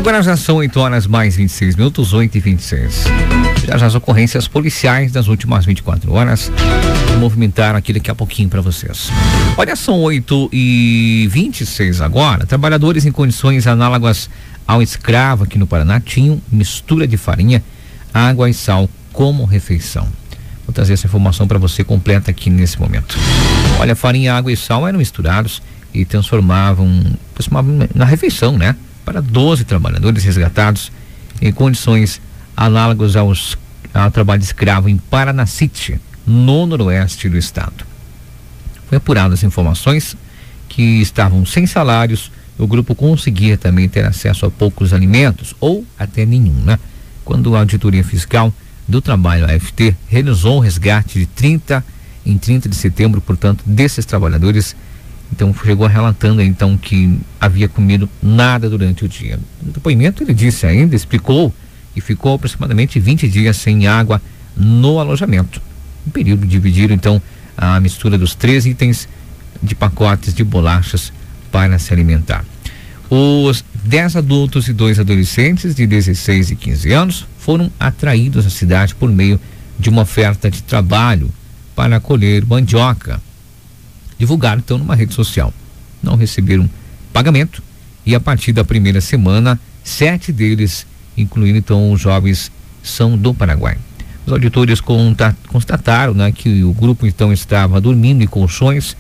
Agora já são 8 horas mais 26 minutos, 8h26. Já as ocorrências policiais das últimas 24 horas movimentaram aqui daqui a pouquinho para vocês. Olha, são 8h26 agora. Trabalhadores em condições análogas ao escravo aqui no Paraná tinham mistura de farinha, água e sal como refeição. Vou trazer essa informação para você completa aqui nesse momento. Olha, farinha, água e sal eram misturados e transformavam na refeição, né? Para 12 trabalhadores resgatados em condições análogas ao trabalho escravo em Paranacite, no noroeste do estado. Foi apurado as informações que estavam sem salários. O grupo conseguia também ter acesso a poucos alimentos ou até nenhum, né? Quando a Auditoria Fiscal do Trabalho, a AFT, realizou um resgate de 30 de setembro, portanto, desses trabalhadores. Então chegou relatando então que havia comido nada durante o dia. No depoimento ele disse ainda, explicou que ficou aproximadamente 20 dias sem água no alojamento. No período dividiram então a mistura dos 3 itens de pacotes de bolachas para se alimentar. Os 10 adultos e 2 adolescentes de 16 e 15 anos foram atraídos à cidade por meio de uma oferta de trabalho para colher mandioca. Divulgaram então numa rede social. Não receberam pagamento e a partir da primeira semana, 7 deles, incluindo então os jovens, são do Paraguai. Os auditores constataram, né, que o grupo então estava dormindo em colchões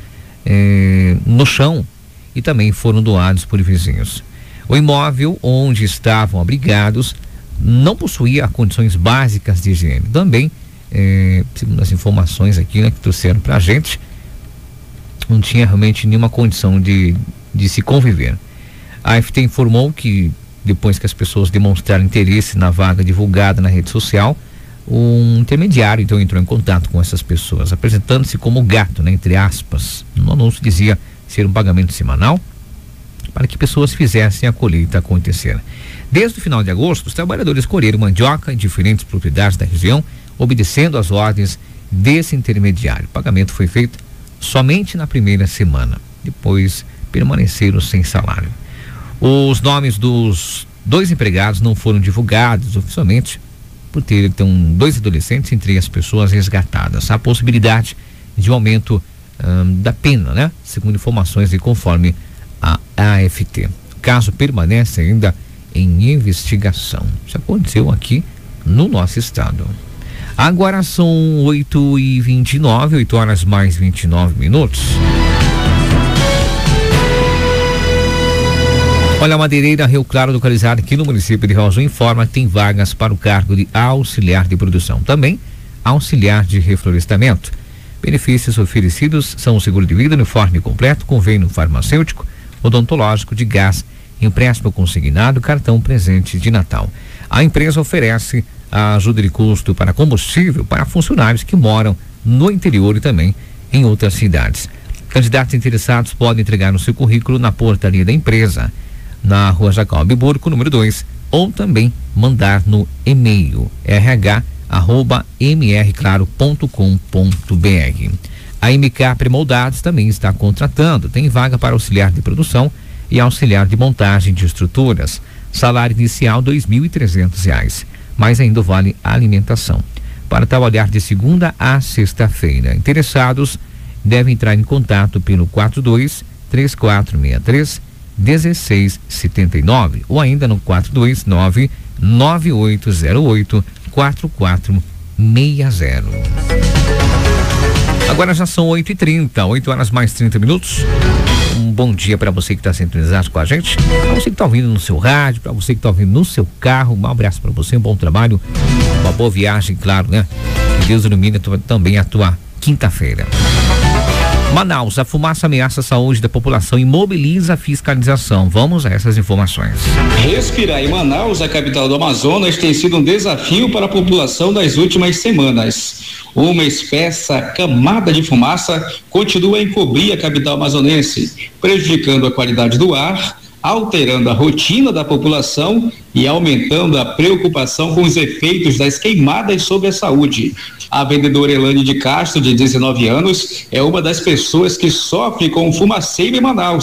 no chão e também foram doados por vizinhos. O imóvel onde estavam abrigados não possuía condições básicas de higiene. Também, segundo as informações aqui, né, que trouxeram pra gente, não tinha realmente nenhuma condição de se conviver. A AFT informou que depois que as pessoas demonstraram interesse na vaga divulgada na rede social, um intermediário então entrou em contato com essas pessoas, apresentando-se como gato, né, entre aspas. No anúncio dizia ser um pagamento semanal para que pessoas fizessem a colheita acontecer. Desde o final de agosto, os trabalhadores colheram mandioca em diferentes propriedades da região, obedecendo às ordens desse intermediário. O pagamento foi feito somente na primeira semana. Depois permaneceram sem salário. Os nomes dos 2 empregados não foram divulgados oficialmente por ter então 2 adolescentes entre as pessoas resgatadas. Há possibilidade de um aumento da pena, né? Segundo informações e conforme a AFT. O caso permanece ainda em investigação. Isso aconteceu aqui no nosso estado. Agora são 8h29, 8 horas mais 29 minutos. Olha, a madeireira Rio Claro, localizada aqui no município de Rio Azul, informa que tem vagas para o cargo de auxiliar de produção. Também auxiliar de reflorestamento. Benefícios oferecidos são o seguro de vida, uniforme completo, convênio farmacêutico, odontológico, de gás, empréstimo consignado, cartão presente de Natal. A empresa oferece a ajuda de custo para combustível para funcionários que moram no interior e também em outras cidades. Candidatos interessados podem entregar o seu currículo na portaria da empresa, na Rua Jacob Burco, número 2, ou também mandar no e-mail rh@mrclaro.com.br. A MK Premoldados também está contratando, tem vaga para auxiliar de produção e auxiliar de montagem de estruturas. Salário inicial R$ 2.300, mas ainda vale a alimentação. Para trabalhar de segunda a sexta-feira. Interessados devem entrar em contato pelo 42-3463-1679 ou ainda no 429-9808-4460. Agora já são 8h30, 8 horas mais 30 minutos. Um bom dia para você que está sintonizado com a gente, para você que está ouvindo no seu rádio, para você que está ouvindo no seu carro. Um abraço para você, um bom trabalho, uma boa viagem, claro, né? Que Deus ilumine também a tua quinta-feira. Manaus, a fumaça ameaça a saúde da população e mobiliza a fiscalização. Vamos a essas informações. Respirar em Manaus, a capital do Amazonas, tem sido um desafio para a população nas últimas semanas. Uma espessa camada de fumaça continua a encobrir a capital amazonense, prejudicando a qualidade do ar, alterando a rotina da população e aumentando a preocupação com os efeitos das queimadas sobre a saúde. A vendedora Elane de Castro, de 19 anos, é uma das pessoas que sofre com o fumaceiro em Manaus.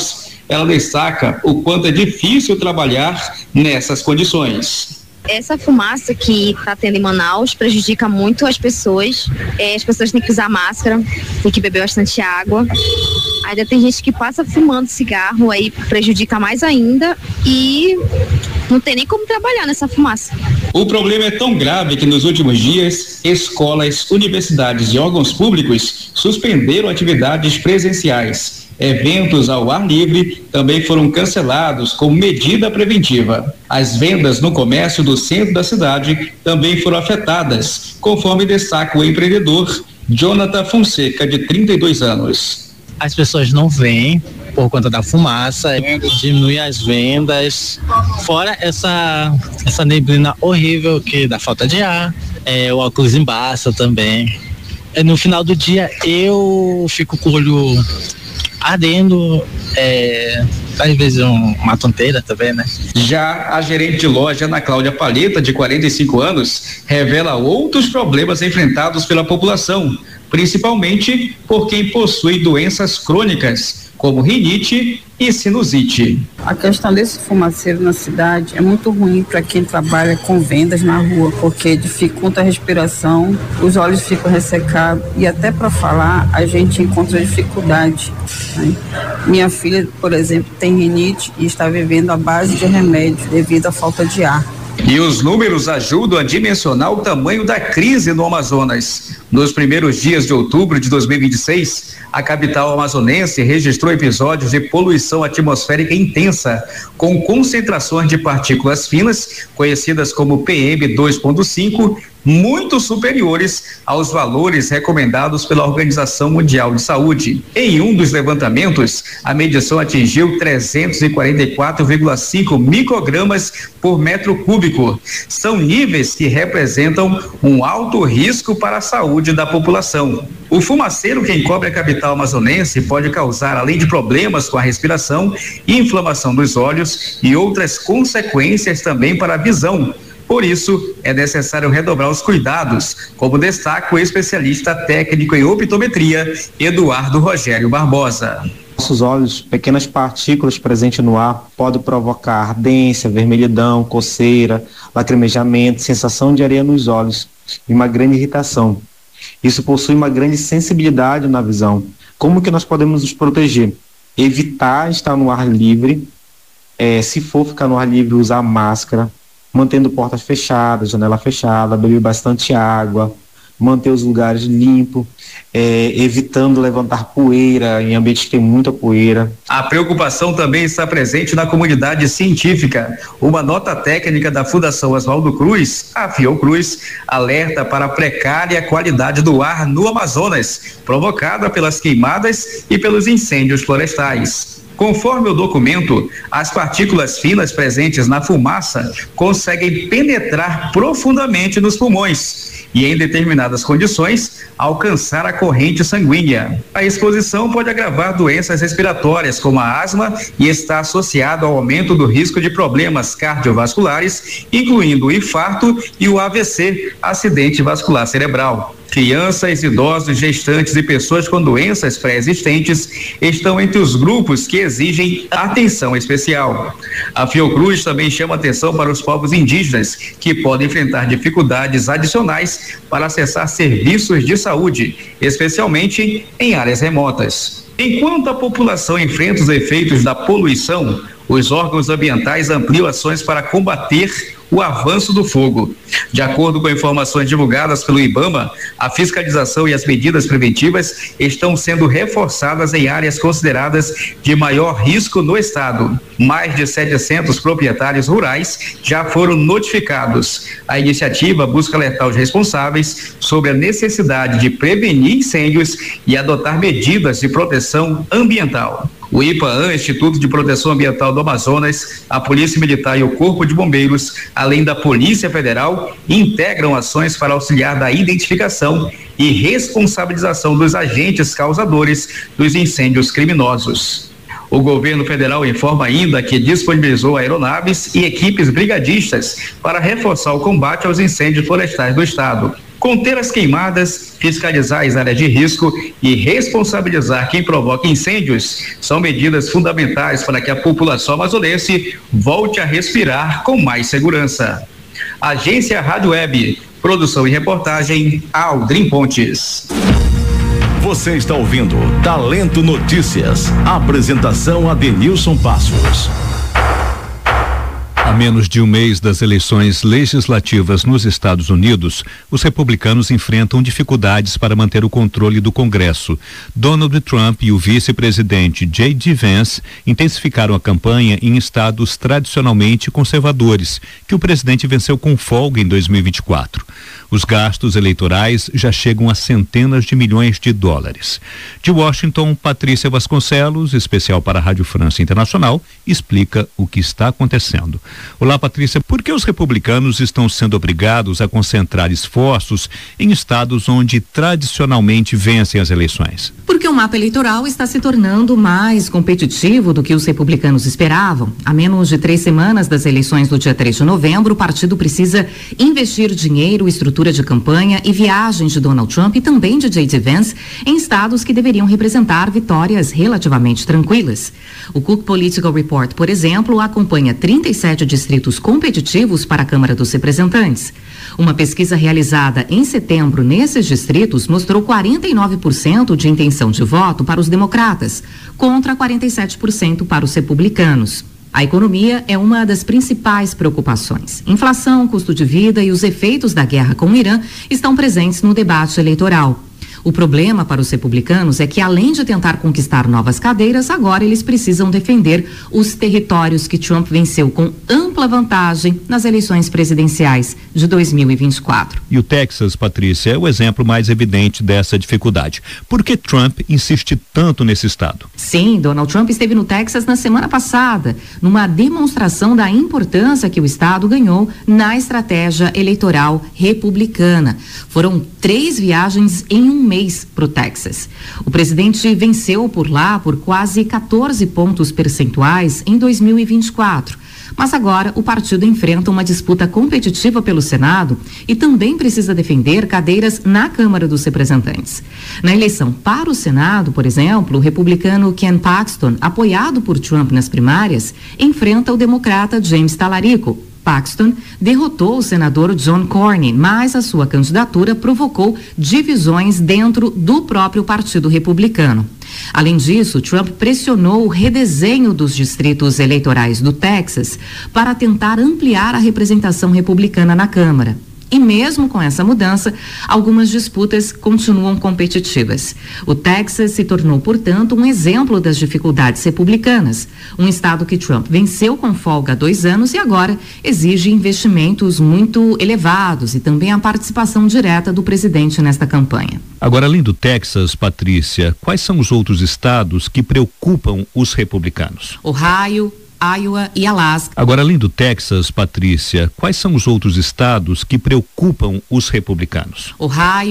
ela destaca o quanto é difícil trabalhar nessas condições. Essa fumaça que está tendo em Manaus prejudica muito as pessoas. As pessoas têm que usar máscara, têm que beber bastante água. Ainda tem gente que passa fumando cigarro, aí prejudica mais ainda e não tem nem como trabalhar nessa fumaça. O problema é tão grave que nos últimos dias, escolas, universidades e órgãos públicos suspenderam atividades presenciais. Eventos ao ar livre também foram cancelados como medida preventiva. As vendas no comércio do centro da cidade também foram afetadas, conforme destaca o empreendedor Jonathan Fonseca, de 32 anos. As pessoas não vêm por conta da fumaça, diminui as vendas, fora essa neblina horrível que dá falta de ar, o óculos embaça também. No final do dia eu fico com o olho ardendo, às vezes uma tonteira também, né? Já a gerente de loja, Ana Cláudia Palheta, de 45 anos, revela outros problemas enfrentados pela população, principalmente por quem possui doenças crônicas, como rinite e sinusite. A questão desse fumaceiro na cidade é muito ruim para quem trabalha com vendas na rua, porque dificulta a respiração, os olhos ficam ressecados e até para falar a gente encontra dificuldade, né? Minha filha, por exemplo, tem rinite e está vivendo à base de remédio devido à falta de ar. E os números ajudam a dimensionar o tamanho da crise no Amazonas. Nos primeiros dias de outubro de 2026, a capital amazonense registrou episódios de poluição atmosférica intensa, com concentrações de partículas finas, conhecidas como PM2.5, muito superiores aos valores recomendados pela Organização Mundial de Saúde. Em um dos levantamentos, a medição atingiu 344,5 microgramas por metro cúbico. São níveis que representam um alto risco para a saúde da população. O fumaceiro que encobre a capital amazonense pode causar, além de problemas com a respiração, inflamação dos olhos e outras consequências também para a visão. Por isso, é necessário redobrar os cuidados, como destaca o especialista técnico em optometria, Eduardo Rogério Barbosa. Nossos olhos, pequenas partículas presentes no ar podem provocar ardência, vermelhidão, coceira, lacrimejamento, sensação de areia nos olhos e uma grande irritação. Isso possui uma grande sensibilidade na visão. Como que nós podemos nos proteger? Evitar estar no ar livre, se for ficar no ar livre, usar máscara, mantendo portas fechadas, janela fechada, beber bastante água, manter os lugares limpos, evitando levantar poeira em ambientes que tem muita poeira. A preocupação também está presente na comunidade científica. Uma nota técnica da Fundação Oswaldo Cruz, a Fiocruz, alerta para a precária qualidade do ar no Amazonas, provocada pelas queimadas e pelos incêndios florestais. Conforme o documento, as partículas finas presentes na fumaça conseguem penetrar profundamente nos pulmões e, em determinadas condições, alcançar a corrente sanguínea. A exposição pode agravar doenças respiratórias, como a asma, e está associado ao aumento do risco de problemas cardiovasculares, incluindo o infarto e o AVC, acidente vascular cerebral. Crianças, idosos, gestantes e pessoas com doenças pré-existentes estão entre os grupos que exigem atenção especial. A Fiocruz também chama atenção para os povos indígenas, que podem enfrentar dificuldades adicionais para acessar serviços de saúde, especialmente em áreas remotas. Enquanto a população enfrenta os efeitos da poluição, os órgãos ambientais ampliam ações para combater o avanço do fogo. De acordo com informações divulgadas pelo IBAMA, a fiscalização e as medidas preventivas estão sendo reforçadas em áreas consideradas de maior risco no estado. Mais de 700 proprietários rurais já foram notificados. A iniciativa busca alertar os responsáveis sobre a necessidade de prevenir incêndios e adotar medidas de proteção ambiental. O IPAAM, Instituto de Proteção Ambiental do Amazonas, a Polícia Militar e o Corpo de Bombeiros, além da Polícia Federal, integram ações para auxiliar da identificação e responsabilização dos agentes causadores dos incêndios criminosos. O governo federal informa ainda que disponibilizou aeronaves e equipes brigadistas para reforçar o combate aos incêndios florestais do estado. Conter as queimadas, fiscalizar as áreas de risco e responsabilizar quem provoca incêndios são medidas fundamentais para que a população amazonense volte a respirar com mais segurança. Agência Rádio Web, produção e reportagem, Aldrin Pontes. Você está ouvindo Talento Notícias. Apresentação Adenilson Passos. A menos de um mês das eleições legislativas nos Estados Unidos, os republicanos enfrentam dificuldades para manter o controle do Congresso. Donald Trump e o vice-presidente J.D. Vance intensificaram a campanha em estados tradicionalmente conservadores, que o presidente venceu com folga em 2024. Os gastos eleitorais já chegam a centenas de milhões de dólares. De Washington, Patrícia Vasconcelos, especial para a Rádio França Internacional, explica o que está acontecendo. Olá, Patrícia, por que os republicanos estão sendo obrigados a concentrar esforços em estados onde tradicionalmente vencem as eleições? Porque o mapa eleitoral está se tornando mais competitivo do que os republicanos esperavam. A menos de 3 semanas das eleições do dia 3 de novembro, o partido precisa investir dinheiro, estrutura de campanha e viagens de Donald Trump e também de J.D. Vance em estados que deveriam representar vitórias relativamente tranquilas. O Cook Political Report, por exemplo, acompanha 37 distritos competitivos para a Câmara dos Representantes. Uma pesquisa realizada em setembro nesses distritos mostrou 49% de intenção de voto para os democratas, contra 47% para os republicanos. A economia é uma das principais preocupações. Inflação, custo de vida e os efeitos da guerra com o Irã estão presentes no debate eleitoral. O problema para os republicanos é que, além de tentar conquistar novas cadeiras, agora eles precisam defender os territórios que Trump venceu com ampla vantagem nas eleições presidenciais de 2024. E o Texas, Patrícia, é o exemplo mais evidente dessa dificuldade. Por que Trump insiste tanto nesse estado? Sim, Donald Trump esteve no Texas na semana passada, numa demonstração da importância que o estado ganhou na estratégia eleitoral republicana. Foram 3 viagens em um mês para o Texas. O presidente venceu por lá por quase 14 pontos percentuais em 2024. Mas agora o partido enfrenta uma disputa competitiva pelo Senado e também precisa defender cadeiras na Câmara dos Representantes. Na eleição para o Senado, por exemplo, o republicano Ken Paxton, apoiado por Trump nas primárias, enfrenta o democrata James Talarico. Paxton derrotou o senador John Cornyn, mas a sua candidatura provocou divisões dentro do próprio Partido Republicano. Além disso, Trump pressionou o redesenho dos distritos eleitorais do Texas para tentar ampliar a representação republicana na Câmara. E mesmo com essa mudança, algumas disputas continuam competitivas. O Texas se tornou, portanto, um exemplo das dificuldades republicanas. Um estado que Trump venceu com folga há 2 anos e agora exige investimentos muito elevados e também a participação direta do presidente nesta campanha. Agora, além do Texas, Patrícia, quais são os outros estados que preocupam os republicanos? Ohio, Iowa e Alaska. Agora, além do Texas, Patrícia, quais são os outros estados que preocupam os republicanos? Ohio,